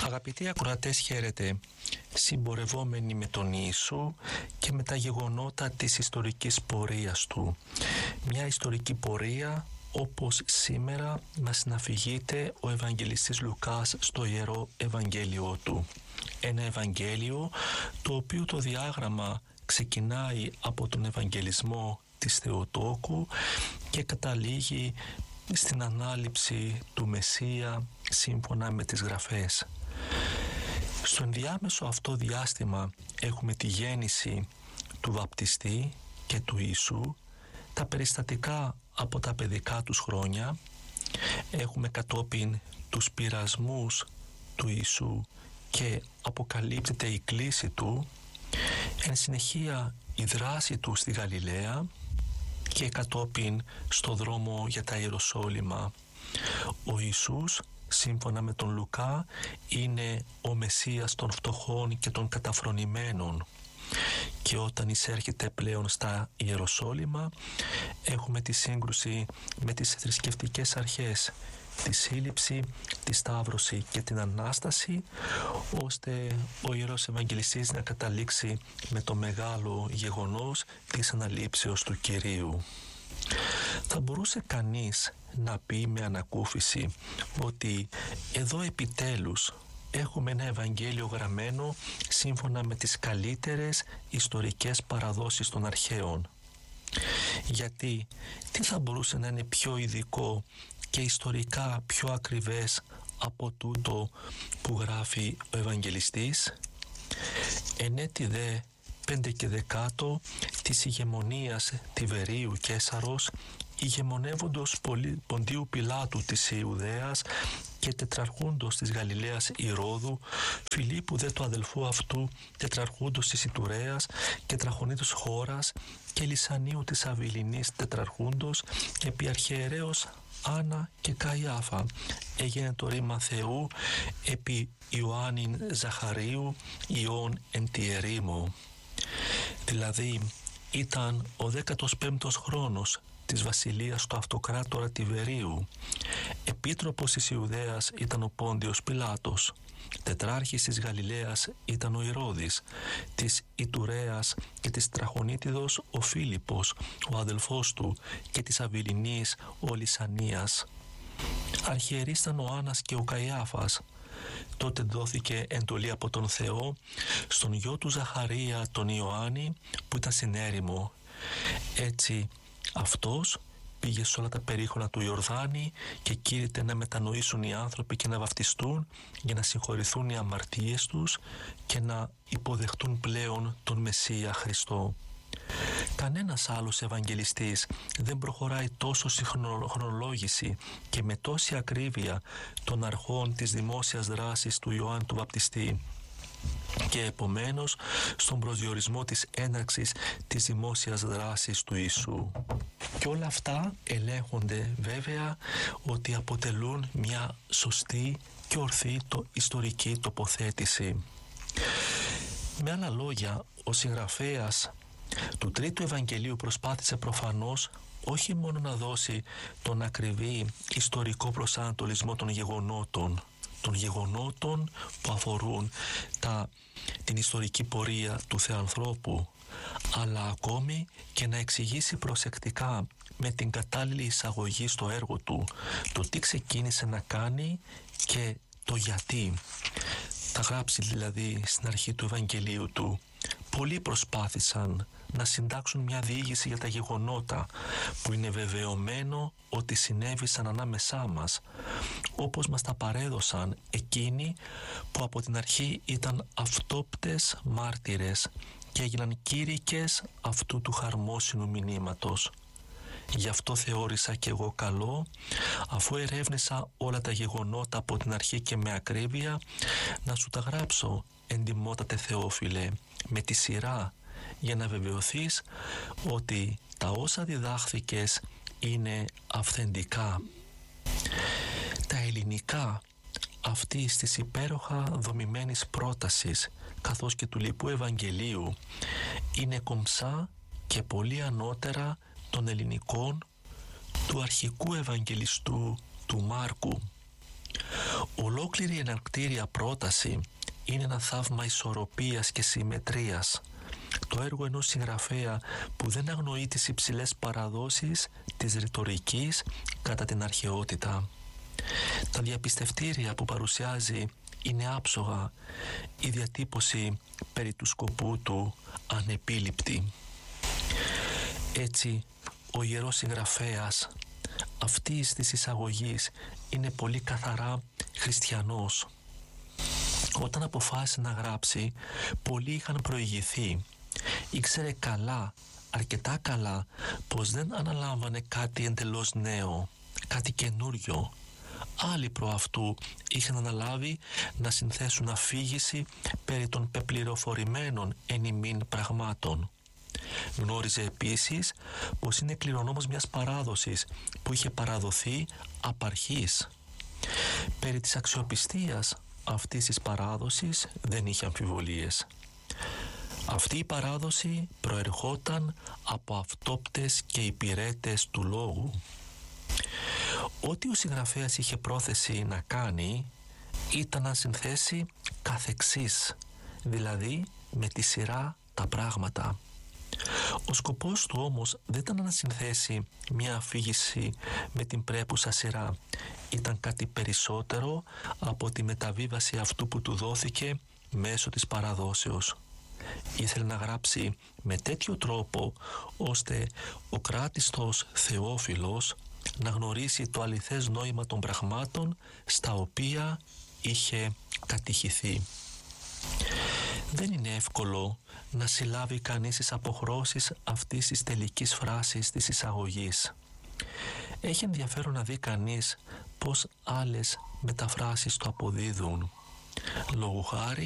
Αγαπητοί ακροατές, χαίρετε. Συμπορευόμενοι με τον Ιησού και με τα γεγονότα της ιστορικής πορείας του. Μια ιστορική πορεία όπως σήμερα μας συναφηγείται ο Ευαγγελιστής Λουκάς στο Ιερό Ευαγγέλιο του. Ένα Ευαγγέλιο το οποίο το διάγραμμα ξεκινάει από τον Ευαγγελισμό της Θεοτόκου και καταλήγει στην ανάληψη του Μεσσία σύμφωνα με τις Γραφές. Στο ενδιάμεσο αυτό διάστημα έχουμε τη γέννηση του βαπτιστή και του Ιησού, τα περιστατικά από τα παιδικά τους χρόνια, έχουμε κατόπιν τους πειρασμούς του Ιησού και αποκαλύπτεται η κλήση του, εν συνεχεία η δράση του στη Γαλιλαία και κατόπιν στο δρόμο για τα Ιεροσόλυμα. Ο Ιησούς, σύμφωνα με τον Λουκά, είναι ο Μεσσίας των φτωχών και των καταφρονημένων. Και όταν εισέρχεται πλέον στα Ιεροσόλυμα, έχουμε τη σύγκρουση με τις θρησκευτικές αρχές, τη σύλληψη, τη σταύρωση και την Ανάσταση, ώστε ο Ιερός Ευαγγελιστής να καταλήξει με το μεγάλο γεγονός της αναλήψεως του Κυρίου. Θα μπορούσε κανείς να πει με ανακούφιση ότι εδώ επιτέλους έχουμε ένα Ευαγγέλιο γραμμένο σύμφωνα με τις καλύτερες ιστορικές παραδόσεις των αρχαίων. Γιατί τι θα μπορούσε να είναι πιο ειδικό και ιστορικά πιο ακριβές από τούτο που γράφει ο Ευαγγελιστής? Εν έτη δε 5 και 10 της ηγεμονίας Τιβερίου Καίσαρος, ηγεμονεύοντος Ποντίου Πιλάτου της Ιουδαίας και τετραρχούντος της Γαλιλαίας Ηρώδου, Φιλίππου δε του αδελφού αυτού, τετραρχούντος της Ιτουρέας και τραχονίτος χώρας και Λυσανίου της Αβυλινής τετραρχούντος, επί αρχιερέως Άννα και Καϊάφα, έγινε το ρήμα Θεού επί Ιωάννην Ζαχαρίου Ιών εν τη ερήμο. Δηλαδή ήταν ο 15ος χρόνος της βασιλείας του αυτοκράτορα Τιβερίου. Επίτροπος της Ιουδαίας ήταν ο Πόντιος Πιλάτος. Τετράρχης της Γαλιλαίας ήταν ο Ηρώδης. Της Ιτουρέας και της Τραχονίτιδος ο Φίλιππος, ο αδελφός του, και της Αβυλινής ο Λυσανίας. Αρχιερείς ήταν ο Άννας και ο Καϊάφας. Τότε δόθηκε εντολή από τον Θεό στον γιο του Ζαχαρία, τον Ιωάννη, που ήταν στην έρημο. Έτσι αυτός πήγε σε όλα τα περίχωνα του Ιορδάνη και κήρυτε να μετανοήσουν οι άνθρωποι και να βαφτιστούν για να συγχωρηθούν οι αμαρτίες τους και να υποδεχτούν πλέον τον Μεσσία Χριστό. Κανένας άλλος Ευαγγελιστής δεν προχωράει τόσο στη χρονολόγηση και με τόση ακρίβεια των αρχών της δημόσιας δράσης του Ιωάννη του Βαπτιστή και επομένως στον προσδιορισμό της έναρξης της δημόσιας δράσης του Ιησού. Και όλα αυτά ελέγχονται βέβαια ότι αποτελούν μια σωστή και ορθή ιστορική τοποθέτηση. Με άλλα λόγια, ο συγγραφέας του Τρίτου Ευαγγελίου προσπάθησε προφανώς όχι μόνο να δώσει τον ακριβή ιστορικό προσανατολισμό των γεγονότων που αφορούν την ιστορική πορεία του Θεανθρώπου, αλλά ακόμη και να εξηγήσει προσεκτικά με την κατάλληλη εισαγωγή στο έργο του το τι ξεκίνησε να κάνει και το γιατί. Τα γράψει δηλαδή στην αρχή του Ευαγγελίου του. Πολλοί προσπάθησαν να συντάξουν μια διήγηση για τα γεγονότα που είναι βεβαιωμένο ότι συνέβησαν ανάμεσά μας, όπως μας τα παρέδωσαν εκείνοι που από την αρχή ήταν αυτόπτες μάρτυρες και έγιναν κήρυκες αυτού του χαρμόσυνου μηνύματος. Γι' αυτό θεώρησα και εγώ καλό, αφού ερεύνησα όλα τα γεγονότα από την αρχή και με ακρίβεια, να σου τα γράψω, εντιμότατε Θεόφιλε, με τη σειρά, για να βεβαιωθείς ότι τα όσα διδάχθηκες είναι αυθεντικά. Τα ελληνικά αυτής της υπέροχα δομημένης πρότασης καθώς και του λοιπού Ευαγγελίου είναι κομψά και πολύ ανώτερα των ελληνικών του αρχικού Ευαγγελιστού του Μάρκου. Ο ολόκληρη εναρκτήρια πρόταση είναι ένα θαύμα ισορροπίας και συμμετρίας. Το έργο ενός συγγραφέα που δεν αγνοεί τις υψηλές παραδόσεις της ρητορικής κατά την αρχαιότητα. Τα διαπιστευτήρια που παρουσιάζει είναι άψογα, η διατύπωση περί του σκοπού του ανεπίληπτη. Έτσι, ο ιερός συγγραφέας αυτής της εισαγωγής είναι πολύ καθαρά χριστιανός. Όταν αποφάσισε να γράψει, πολλοί είχαν προηγηθεί. Ήξερε καλά, αρκετά καλά, πως δεν αναλάμβανε κάτι εντελώς νέο, κάτι καινούριο. Άλλοι προ αυτού είχαν αναλάβει να συνθέσουν αφήγηση περί των πεπληροφορημένων εν ημίν πραγμάτων. Γνώριζε επίσης πως είναι κληρονόμος μιας παράδοσης που είχε παραδοθεί απ' αρχής. Περί της αξιοπιστίας αυτής της παράδοσης δεν είχε αμφιβολίες. Αυτή η παράδοση προερχόταν από αυτόπτες και υπηρέτες του λόγου. Ό,τι ο συγγραφέας είχε πρόθεση να κάνει ήταν να συνθέσει καθ' εξής, δηλαδή με τη σειρά τα πράγματα. Ο σκοπός του όμως δεν ήταν να συνθέσει μια αφήγηση με την πρέπουσα σειρά. Ήταν κάτι περισσότερο από τη μεταβίβαση αυτού που του δόθηκε μέσω της παραδόσεως. Ήθελε να γράψει με τέτοιο τρόπο ώστε ο κράτιστος Θεόφιλος να γνωρίσει το αληθές νόημα των πραγμάτων στα οποία είχε κατηχηθεί. Δεν είναι εύκολο να συλλάβει κανείς τις αποχρώσεις αυτής της τελικής φράσης της εισαγωγής. Έχει ενδιαφέρον να δει κανείς πως άλλες μεταφράσεις το αποδίδουν. Λόγου χάρη,